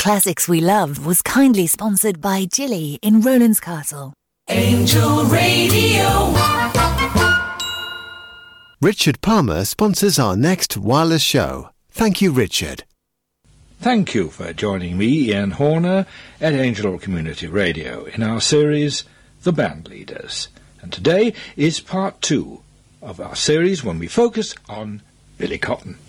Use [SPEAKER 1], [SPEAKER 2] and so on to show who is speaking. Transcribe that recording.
[SPEAKER 1] Classics We Love was kindly sponsored by Jilly in Rowlands Castle.
[SPEAKER 2] Angel Radio.
[SPEAKER 3] Richard Palmer sponsors our next wireless show. Thank you, Richard.
[SPEAKER 4] Thank you for joining me, Ian Horner, at Angel Community Radio in our series, The Band Leaders. And today is part 2 of our series when we focus on Billy Cotton.